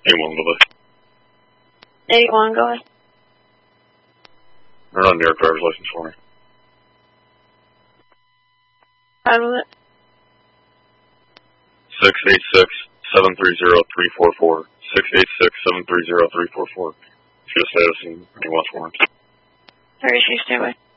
81, go ahead. 81, go ahead. Run on your driver's license for me. How was it? 686-730-344. 686-730-344. Should have status and any watch warrants. 36, stay away.